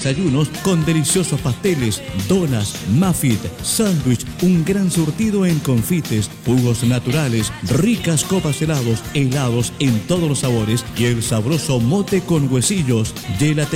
desayunos con deliciosos pasteles, donas, muffin, sándwich, un gran surtido en confites, jugos naturales, ricas copas helados en todos los sabores y el sabroso mote con huesillos. Gelatería